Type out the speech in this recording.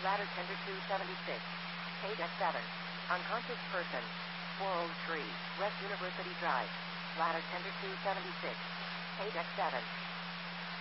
Ladder tender 276. Page F7. Unconscious person. 4 Old Tree, West University Drive. Ladder tender 276. Page F7.